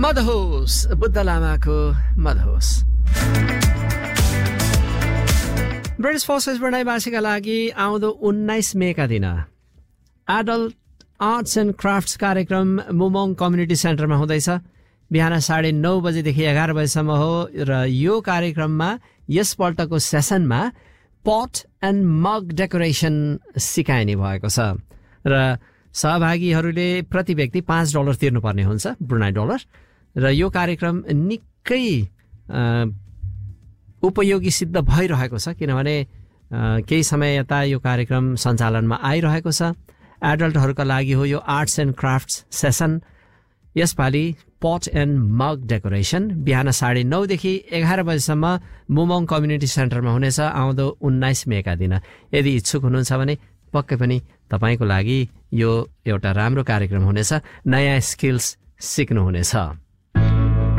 मदहोस बुद्ध लामाको Madhosh. British forces ब्रुनाईवासीका लागि आउँदो 19 मेका दिन एडल्ट आर्ट्स एन्ड क्राफ्ट्स कार्यक्रम मुमोङ कम्युनिटी सेन्टरमा हुँदैछ। बिहान 9:30 बजेदेखि 11 बजेसम्म हो र यो कार्यक्रममा यसपल्टको सेसनमा पट एन्ड मग डेकोरेसन सिकाइने भएको छ र सहभागीहरूले प्रति व्यक्ति $5 तिर्नुपर्ने हुन्छ, ब्रुनाई डलर। र यो कार्यक्रम निकै उपयोगी सिद्ध भइरहेको छ, किनभने केही समय यता यो कार्यक्रम सञ्चालनमा आइरहेको छ। एडल्टहरूका लागि हो यो आर्ट्स एन्ड क्राफ्ट्स सेसन। यसपालि पट एन्ड मग डेकोरेसन बिहान 9:30 देखि 11 बजेसम्म मुमोङ कम्युनिटी सेन्टरमा हुनेछ आउँदो 19 मेका दिन। यदि इच्छुक हुनुहुन्छ भने पक्कै पनि तपाईँको लागि यो एउटा राम्रो कार्यक्रम हुनेछ, नयाँ स्किल्स सिक्नुहुनेछ।